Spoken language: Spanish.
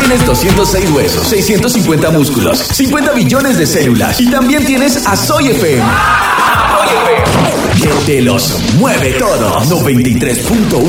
tienes 206 huesos, 650 músculos, 50 billones de células y también tienes a Soy FM. Que te los mueve todos. 93.1